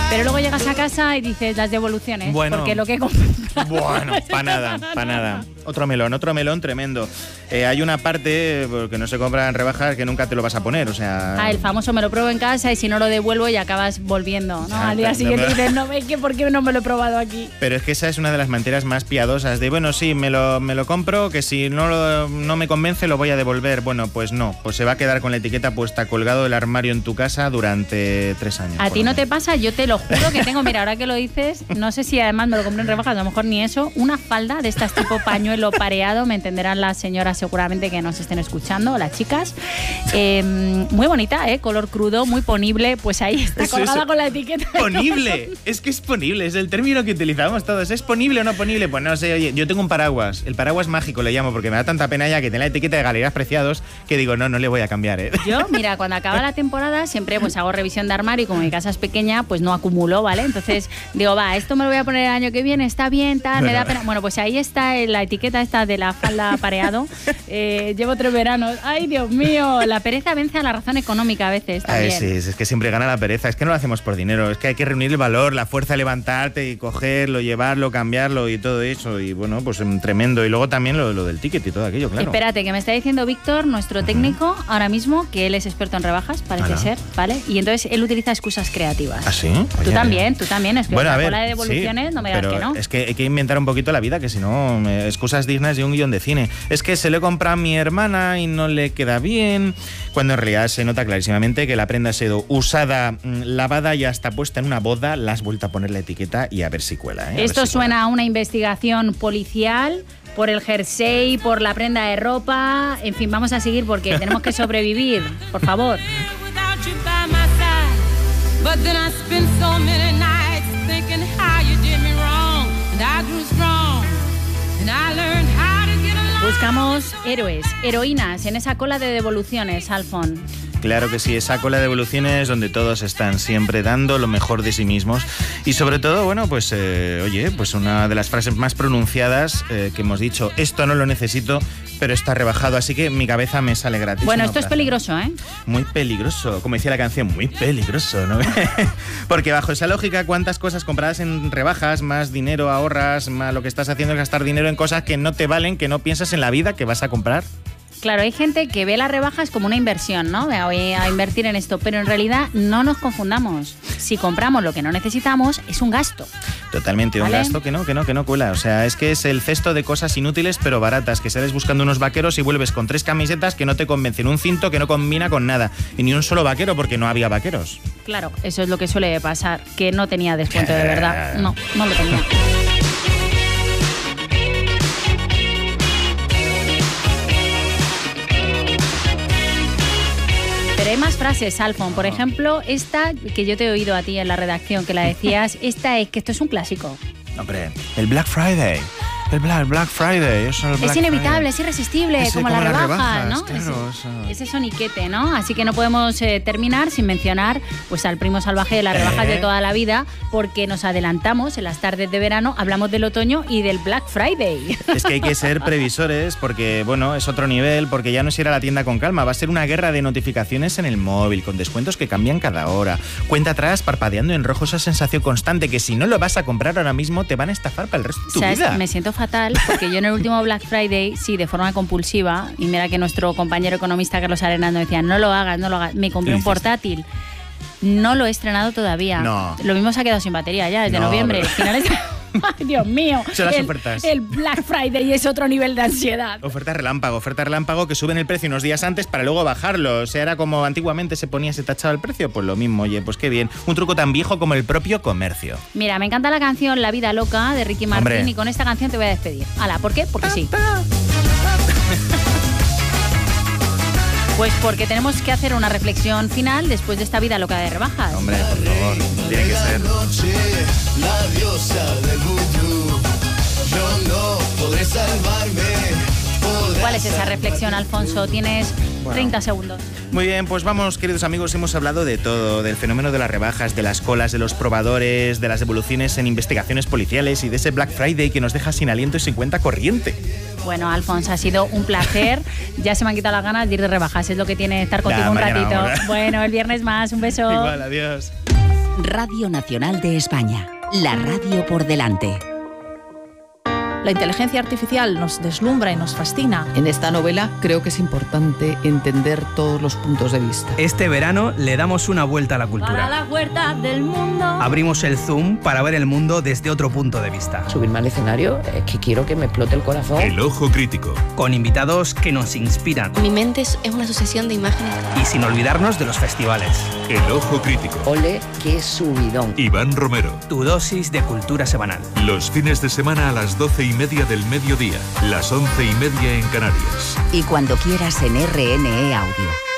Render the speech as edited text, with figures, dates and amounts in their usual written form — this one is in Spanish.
Pero luego llegas a casa y dices las devoluciones, bueno, porque lo que he comprado... Bueno, para nada. Otro melón tremendo. Hay una parte, porque no se compra en rebajas, que nunca te lo vas a poner, o sea... el famoso me lo pruebo en casa y si no lo devuelvo y acabas volviendo, ¿no? Al día siguiente dices, no, ¿por qué no me lo he probado aquí? Pero es que esa es una de las mentiras más piadosas de, bueno, sí, me lo compro, que si no me convence lo voy a devolver. Bueno, pues no, pues se va a quedar con la etiqueta puesta colgado del armario en tu casa durante 3 años. ¿A ti no te pasa? Yo te lo juro que tengo, mira, ahora que lo dices, no sé si además me lo compré en rebajas, a lo mejor ni eso, una falda de estas tipo pañuelo pareado, me entenderán las señoras seguramente que nos estén escuchando, las chicas. Muy bonita, color crudo, muy ponible, pues ahí está colgada con la etiqueta. ¡Ponible! Es que es ponible, es el término que utilizamos todos. ¿Es ponible o no ponible? Pues no sé, oye, yo tengo un paraguas, el paraguas mágico le llamo, porque me da tanta pena ya que tiene la etiqueta de Galerías Preciados que digo, no le voy a cambiar, Yo, mira, cuando acaba la temporada siempre pues hago revisión de armario y como mi casa es pequeña, pues no acumulo, ¿vale? Entonces digo, esto me lo voy a poner el año que viene, está bien, tal, me da pena. Bueno, pues ahí está la etiqueta esta de la falda pareado. Llevo 3 veranos. ¡Ay, Dios mío! La pereza vence a la razón económica a veces también. Sí, es que siempre gana la pereza. Es que no lo hacemos por dinero. Es que hay que reunir el valor, la fuerza de levantarte y cogerlo, llevarlo, cambiarlo y todo eso. Y bueno, pues tremendo. Y luego también lo del ticket y todo aquello, claro. Espérate, que me está diciendo Víctor, nuestro técnico, ahora mismo, que él es experto en rebajas, parece ser, ¿vale? Y entonces él utiliza excusas creativas. ¿Ah, sí? Tú también. Es que bueno, a ver, cola de devoluciones, sí, no me digas que no. Es que hay que inventar un poquito la vida, que si no, excusas dignas de un guión de cine. Es que se le compra a mi hermana y no le queda bien, cuando en realidad se nota clarísimamente que la prenda ha sido usada, lavada y hasta puesta en una boda, la has vuelto a poner la etiqueta y a ver si cuela. Esto suena a una investigación policial por el jersey, por la prenda de ropa, en fin, vamos a seguir porque tenemos que sobrevivir, por favor. Buscamos héroes, heroínas en esa cola de devoluciones, Alfon. Claro que sí, esa cola de devoluciones donde todos están siempre dando lo mejor de sí mismos. Y sobre todo, bueno, pues pues una de las frases más pronunciadas que hemos dicho, esto no lo necesito, pero está rebajado, así que mi cabeza me sale gratis. Bueno, esto es peligroso, ¿eh? Muy peligroso, como decía la canción, muy peligroso, ¿no? Porque bajo esa lógica, ¿cuántas cosas compradas en rebajas, más dinero ahorras, más lo que estás haciendo es gastar dinero en cosas que no te valen, que no piensas en la vida que vas a comprar? Claro, hay gente que ve las rebajas como una inversión, ¿no? Voy a invertir en esto, pero en realidad no nos confundamos. Si compramos lo que no necesitamos, es un gasto. Totalmente, ¿vale? Un gasto que no cuela. O sea, es que es el cesto de cosas inútiles pero baratas, que sales buscando unos vaqueros y vuelves con 3 camisetas que no te convencen, un cinto que no combina con nada, y ni un solo vaquero porque no había vaqueros. Claro, eso es lo que suele pasar, que no tenía descuento de verdad. No lo tenía. Pero hay más frases, Alfon. Por ejemplo, esta que yo te he oído a ti en la redacción, que la decías, esta es que esto es un clásico. Hombre, el Black Friday. El Black Friday. Es inevitable, Friday. Es irresistible, como la rebaja, ¿no? Claro, ese soniquete, ¿no? Así que no podemos terminar sin mencionar pues al primo salvaje de las rebajas de toda la vida, porque nos adelantamos en las tardes de verano, hablamos del otoño y del Black Friday. Es que hay que ser previsores porque, bueno, es otro nivel, porque ya no es ir a la tienda con calma, va a ser una guerra de notificaciones en el móvil, con descuentos que cambian cada hora, cuenta atrás parpadeando en rojo, esa sensación constante que si no lo vas a comprar ahora mismo te van a estafar para el resto de tu vida. Me siento fatal, porque yo en el último Black Friday, sí, de forma compulsiva, y mira que nuestro compañero economista Carlos Arenal nos decía, no lo hagas, me compré un portátil. No lo he estrenado todavía. No. Lo mismo se ha quedado sin batería ya desde noviembre. Finales de... ¡Ay, Dios mío! Son las ofertas. El Black Friday es otro nivel de ansiedad. Oferta relámpago que suben el precio unos días antes para luego bajarlo. O sea, era como antiguamente se tachaba el precio. Pues lo mismo, oye, pues qué bien. Un truco tan viejo como el propio comercio. Mira, me encanta la canción La vida loca de Ricky Martin. Hombre. Y con esta canción te voy a despedir. ¡Hala! ¿Por qué? Porque sí. Pues porque tenemos que hacer una reflexión final después de esta vida loca de rebajas. Hombre, por favor, tiene que ser. La diosa del vudú, yo no podré salvarme. ¿Cuál es esa reflexión, Alfonso? Tienes 30 segundos. Muy bien, pues vamos, queridos amigos, hemos hablado de todo, del fenómeno de las rebajas, de las colas, de los probadores, de las devoluciones en investigaciones policiales y de ese Black Friday que nos deja sin aliento y sin cuenta corriente. Bueno, Alfonso, ha sido un placer. Ya se me han quitado las ganas de ir de rebajas, es lo que tiene estar contigo un ratito. Ahora. Bueno, el viernes más, un beso. Igual, adiós. Radio Nacional de España. La radio por delante. La inteligencia artificial nos deslumbra y nos fascina. En esta novela creo que es importante entender todos los puntos de vista. Este verano le damos una vuelta a la cultura. Para las huertas del mundo. Abrimos el zoom para ver el mundo desde otro punto de vista. Subirme al escenario es que quiero que me explote el corazón. El Ojo Crítico. Con invitados que nos inspiran. Mi mente es una sucesión de imágenes. Y sin olvidarnos de los festivales. El Ojo Crítico. Ole, qué subidón. Iván Romero. Tu dosis de cultura semanal. Los fines de semana a las 12:30 del mediodía. Las 11:30 en Canarias. Y cuando quieras en RNE Audio.